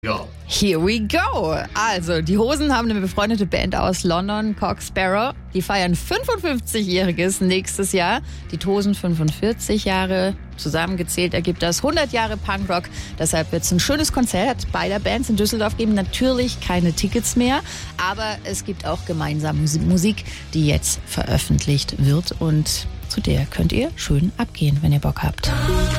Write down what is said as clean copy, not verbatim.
Go. Here we go. Also, die Hosen haben eine befreundete Band aus London, Cock Sparrow. Die feiern 55-Jähriges nächstes Jahr. Die Tosen 45 Jahre. Zusammengezählt ergibt das 100 Jahre Punkrock. Deshalb wird es ein schönes Konzert beider Bands in Düsseldorf geben. Natürlich keine Tickets mehr, aber es gibt auch gemeinsame Musik, die jetzt veröffentlicht wird. Und zu der könnt ihr schön abgehen, wenn ihr Bock habt.